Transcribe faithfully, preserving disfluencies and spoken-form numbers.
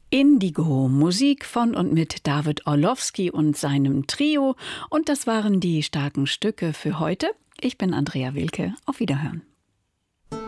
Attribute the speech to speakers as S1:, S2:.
S1: Indigo, Musik von und mit David Orlowski und seinem Trio. Und das waren die starken Stücke für heute. Ich bin Andrea Wilke. Auf Wiederhören.